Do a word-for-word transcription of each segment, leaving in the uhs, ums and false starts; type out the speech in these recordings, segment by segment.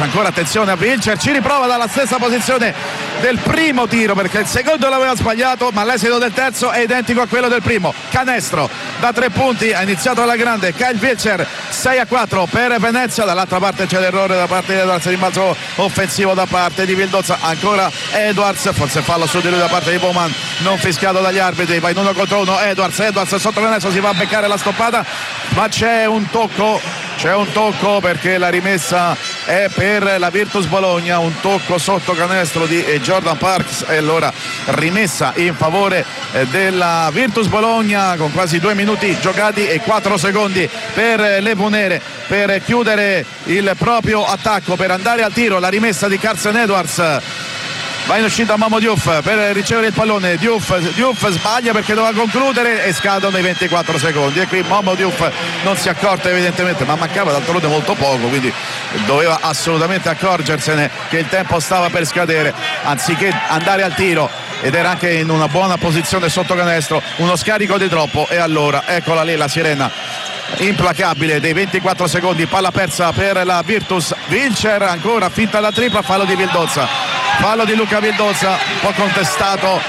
ancora attenzione a Wilcher, ci riprova dalla stessa posizione del primo tiro perché il secondo l'aveva sbagliato, ma l'esito del terzo è identico a quello del primo. Canestro da tre punti, ha iniziato alla grande Kyle Wilcher, sei a quattro per Venezia. Dall'altra parte c'è l'errore da parte di Edwards, rimbalzo offensivo da parte di Vildoza, ancora Edwards, forse fallo su di lui da parte di Bowman, non fischiato dagli arbitri, va in uno contro uno Edwards, Edwards sotto canestro, si va a beccare la stoppata, ma c'è un tocco c'è un tocco perché la rimessa è per la Virtus Bologna, un tocco sotto canestro di Jordan Parks e allora rimessa in favore della Virtus Bologna con quasi due minuti giocati e quattro secondi per le Punere per chiudere il proprio attacco, per andare al tiro. La rimessa di Carson Edwards, va in uscita Momo Diouf per ricevere il pallone, Diouf, Diouf sbaglia perché doveva concludere e scadono i ventiquattro secondi e qui Momo Diouf non si è accorto evidentemente, ma mancava d'altronde molto poco, quindi doveva assolutamente accorgersene che il tempo stava per scadere, anziché andare al tiro, ed era anche in una buona posizione sotto canestro, uno scarico di troppo e allora eccola lì la sirena implacabile dei ventiquattro secondi, palla persa per la Virtus. Wilcher ancora, finta la tripla, fallo di Vildoza, fallo di Luca Vildoza, un po' contestato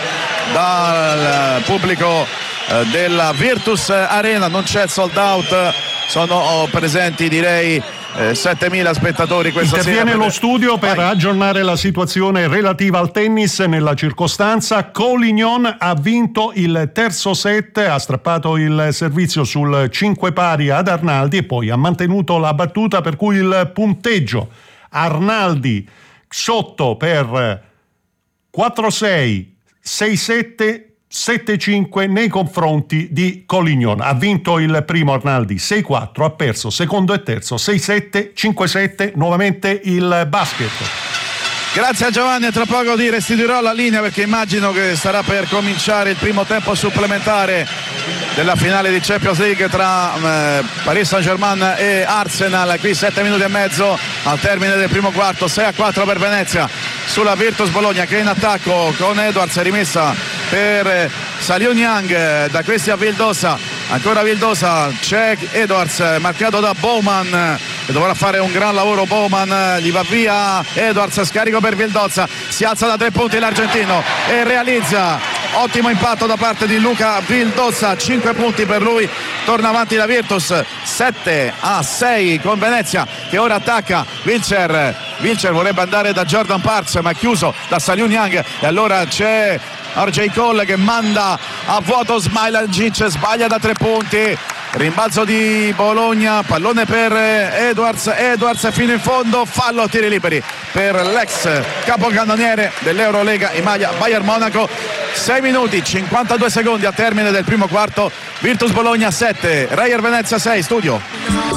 dal pubblico della Virtus Arena, non c'è sold out, sono presenti direi Eh, settemila spettatori questa Interviene sera. lo studio per Vai. aggiornare la situazione relativa al tennis nella circostanza. Collignon ha vinto il terzo set, ha strappato il servizio sul cinque pari ad Arnaldi e poi ha mantenuto la battuta, per cui il punteggio Arnaldi sotto per quattro sei, sei sette, sette cinque nei confronti di Collignon. Ha vinto il primo Arnaldi sei quattro, ha perso secondo e terzo sei sette, cinque sette, nuovamente il basket. Grazie a Giovanni, e tra poco ti restituirò la linea perché immagino che starà per cominciare il primo tempo supplementare della finale di Champions League tra eh, Paris Saint-Germain e Arsenal. Qui sette minuti e mezzo al termine del primo quarto, sei a quattro per Venezia sulla Virtus Bologna che è in attacco con Edwards, rimessa per Saliu Niang, da questi a Vildosa, ancora Vildosa, c'è Edwards marcato da Bowman che dovrà fare un gran lavoro. Bowman, gli va via Edwards, scarico per Vildosa, si alza da tre punti l'argentino e realizza, ottimo impatto da parte di Luca Vildosa, cinque punti per lui, torna avanti la Virtus sette a sei con Venezia che ora attacca. Wilcher, Wilcher vorrebbe andare da Jordan Parks ma è chiuso da Saliu Niang e allora c'è R J Cole che manda a vuoto Smailagic, sbaglia da tre punti, rimbalzo di Bologna, pallone per Edwards, Edwards fino in fondo, fallo a tiri liberi per l'ex capocannoniere dell'Eurolega in maglia Bayern Monaco. Sei minuti cinquantadue secondi al termine del primo quarto, Virtus Bologna sette, Reyer Venezia sei. Studio.